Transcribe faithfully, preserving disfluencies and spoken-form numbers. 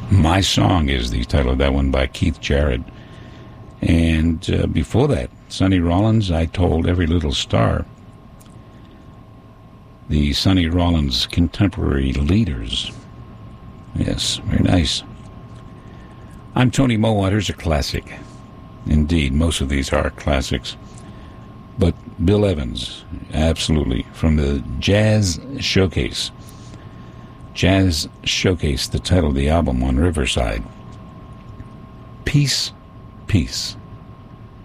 My Song is the title of that one by Keith Jarrett. And uh, before that, Sonny Rollins, I Told Every Little Star. The Sonny Rollins Contemporary Leaders. Yes, very nice. I'm Tony Mowaters, a classic. Indeed, most of these are classics. But Bill Evans, absolutely, from the Jazz Showcase. Jazz Showcase, the title of the album on Riverside. Peace, Peace.